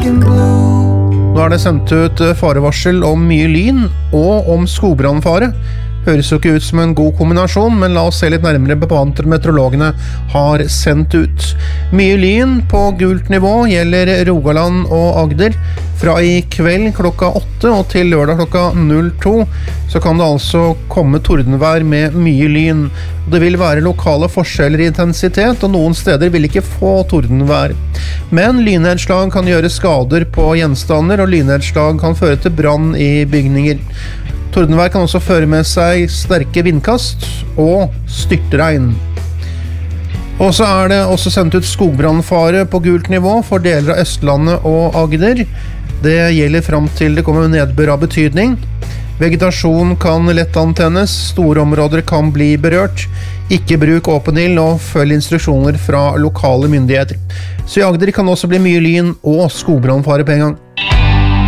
Nå det sendt ut farevarsel om mye lyn og om skogbrannfare. Høres jo ikke ut som en god kombinasjon, men la oss se litt nærmere på hva meteorologene har sendt ut. Mye lyn på gult nivå gjelder Rogaland og Agder. Fra i kveld klokka 8 og til lørdag klokka 02 så kan det altså komme tordenvær med mye lyn. Det vil være lokale forskjeller i intensitet, og noen steder vil ikke få tordenvær. Men lynnedslag kan gjøre skader på gjenstander, og lynnedslag kan føre til brann i bygninger. Tordenvær kan også føre med seg sterke vindkast og styrtregn. Og så det også sendt ut skogbrannfare på gult nivå for deler av Østlandet og Agder. Det gjelder frem til det kommer nedbør av betydning. Vegetasjon kan lett antennes, store områder kan bli berørt. Ikke bruk åpen ild og følg instruksjoner fra lokale myndigheter. Så i Agder kan også bli mye lyn og skogbrannfare på en gang.